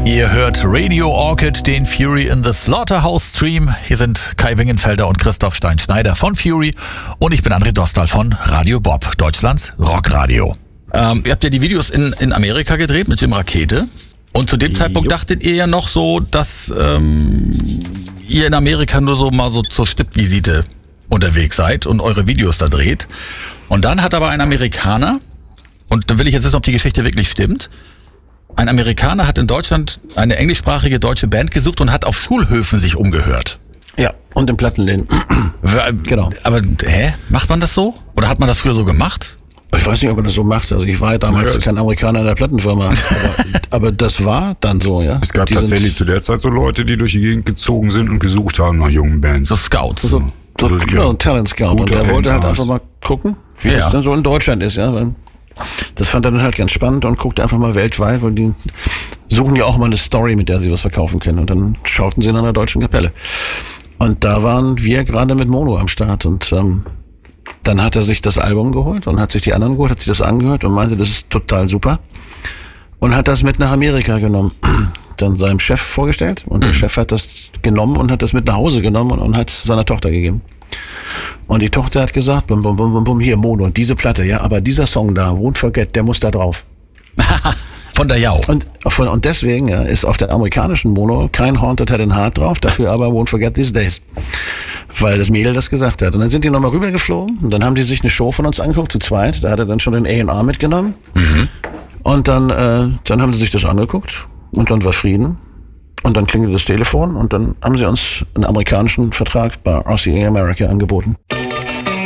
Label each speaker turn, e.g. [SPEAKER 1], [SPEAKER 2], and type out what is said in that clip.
[SPEAKER 1] Ihr hört Radio Orchid, den Fury in the Slaughterhouse Stream. Hier sind Kai Wingenfelder und Christoph Stein-Schneider von Fury und ich bin André Dostal von Radio Bob, Deutschlands Rockradio. Ihr habt ja die Videos in Amerika gedreht mit Jim Rakete und zu dem Zeitpunkt dachtet ihr ja noch so, dass ihr in Amerika nur so mal so zur Stippvisite unterwegs seid und eure Videos da dreht. Und dann hat aber ein Amerikaner, und da will ich jetzt wissen, ob die Geschichte wirklich stimmt, ein Amerikaner hat in Deutschland eine englischsprachige deutsche Band gesucht und hat auf Schulhöfen sich umgehört.
[SPEAKER 2] Ja, und im Plattenläden. Genau.
[SPEAKER 1] Aber, macht man das so? Oder hat man das früher so gemacht?
[SPEAKER 2] Ich weiß nicht, ob man das so macht. Also ich war ja damals kein Amerikaner in der Plattenfirma. aber das war dann so, ja.
[SPEAKER 3] Es gab tatsächlich zu der Zeit so Leute, die durch die Gegend gezogen sind und gesucht haben nach jungen Bands.
[SPEAKER 1] So Scouts.
[SPEAKER 2] Genau, ein Talent Scout. Und der wollte halt einfach mal gucken, wie das dann so in Deutschland ist, ja. Weil das fand er dann halt ganz spannend und guckte einfach mal weltweit, weil die suchen ja auch mal eine Story, mit der sie was verkaufen können. Und dann schauten sie in einer deutschen Kapelle. Und da waren wir gerade mit Mono am Start. Und dann hat er sich das Album geholt und hat sich die anderen geholt, hat sich das angehört und meinte, das ist total super. Und hat das mit nach Amerika genommen. Dann seinem Chef vorgestellt. Und der Chef hat das genommen und hat das mit nach Hause genommen und hat es seiner Tochter gegeben. Und die Tochter hat gesagt, bum, bum, bum, bum, hier Mono und diese Platte, ja, aber dieser Song da, Won't Forget, der muss da drauf.
[SPEAKER 1] Von der Jau.
[SPEAKER 2] Und deswegen ist auf der amerikanischen Mono kein Haunted Head and Heart drauf, dafür aber Won't Forget These Days. Weil das Mädel das gesagt hat. Und dann sind die nochmal rübergeflogen und dann haben die sich eine Show von uns angeguckt, zu zweit. Da hat er dann schon den A&R mitgenommen. Mhm. Und dann haben sie sich das angeguckt und dann war Frieden. Und dann klingelte das Telefon und dann haben sie uns einen amerikanischen Vertrag bei RCA America angeboten.